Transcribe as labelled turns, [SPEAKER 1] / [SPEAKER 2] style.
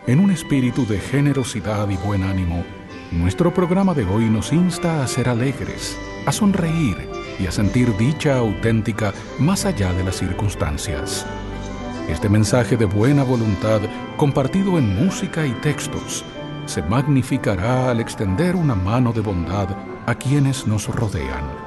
[SPEAKER 1] En un espíritu de generosidad y buen ánimo, nuestro programa de hoy nos insta a ser alegres, a sonreír y a sentir dicha auténtica más allá de las circunstancias. Este mensaje de buena voluntad, compartido en música y textos, se magnificará al extender una mano de bondad a quienes nos rodean.